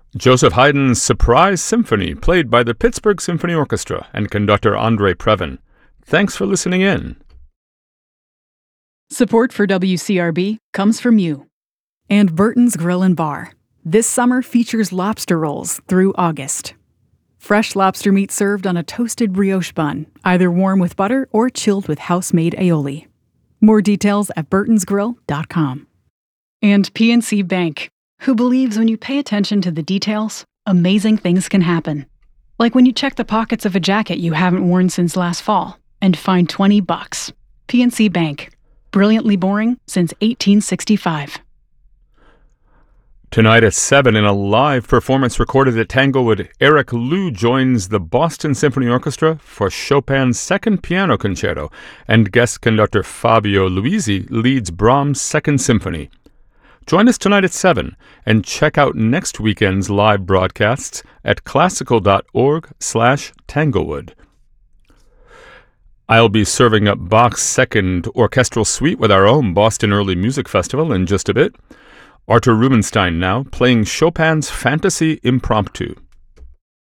Joseph Haydn's Surprise Symphony, played by the Pittsburgh Symphony Orchestra and conductor Andre Previn. Thanks for listening in. Support for WCRB comes from you. And Burton's Grill and Bar. This summer features lobster rolls through August. Fresh lobster meat served on a toasted brioche bun, either warm with butter or chilled with house-made aioli. More details at burtonsgrill.com. And PNC Bank, who believes when you pay attention to the details, amazing things can happen. Like when you check the pockets of a jacket you haven't worn since last fall and find $20. PNC Bank. Brilliantly boring since 1865. Tonight at 7, in a live performance recorded at Tanglewood, Eric Liu joins the Boston Symphony Orchestra for Chopin's Second Piano Concerto, and guest conductor Fabio Luisi leads Brahms' Second Symphony. Join us tonight at 7, and check out next weekend's live broadcasts at classical.org/Tanglewood. I'll be serving up Bach's Second Orchestral Suite with our own Boston Early Music Festival in just a bit. Artur Rubinstein now, playing Chopin's Fantasy Impromptu.